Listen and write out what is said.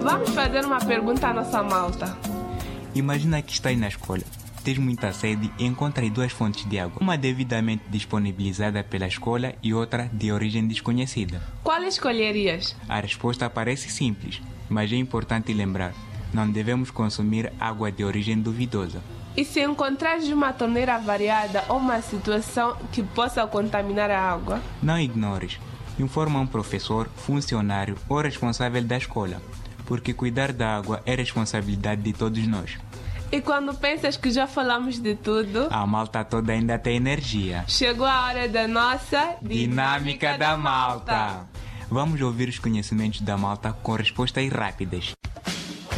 Vamos fazer uma pergunta à nossa malta. Imagina que estás na escola, tens muita sede e encontras duas fontes de água, uma devidamente disponibilizada pela escola e outra de origem desconhecida. Qual escolherias? A resposta parece simples, mas é importante lembrar, não devemos consumir água de origem duvidosa. E se encontrares uma torneira variada ou uma situação que possa contaminar a água? Não ignores. Informa um professor, funcionário ou responsável da escola, porque cuidar da água é responsabilidade de todos nós. E quando pensas que já falamos de tudo, a malta toda ainda tem energia. Chegou a hora da nossa Dinâmica da Malta. Vamos ouvir os conhecimentos da malta com respostas rápidas.